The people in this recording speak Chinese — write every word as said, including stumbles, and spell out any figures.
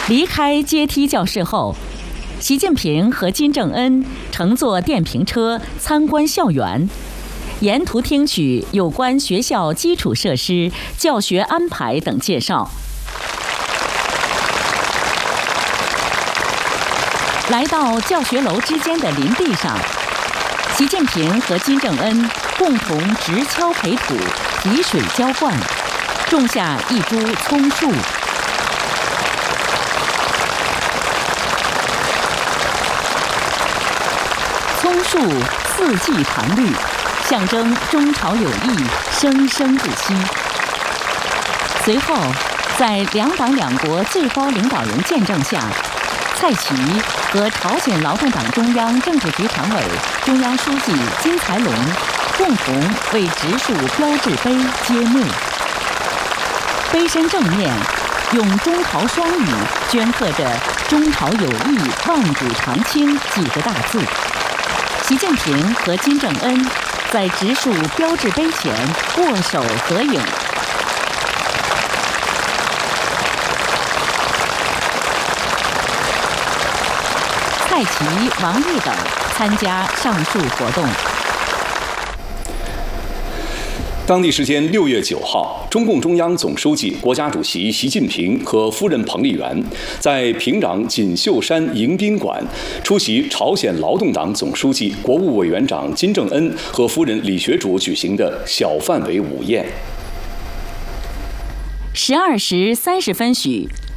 离开阶梯教室后，习近平和金正恩乘坐电瓶车参观校园，沿途听取有关学校基础设施、教学安排等介绍。来到教学楼之间的林地上，习近平和金正恩共同直锹培土、提水浇灌，种下一株葱树。葱树四季常绿，象征中朝友谊生生不息。随后，在两党两国最高领导人见证下，蔡奇和朝鲜劳动党中央政治局常委、中央书记金才龙共同为植树标志碑揭幕。碑身正面用中朝双语镌刻着“中朝友谊，万古长青”几个大字。习近平和金正恩在植树标志碑前握手合影。蔡奇、王毅等参加上述活动。 当地时间六月九号，中共中央总书记、国家主席习近平和夫人彭丽媛在平壤锦绣山迎宾馆出席朝鲜劳动党总书记、国务委员长金正恩和夫人李学主举行的小范围午宴。 十二时三十分许。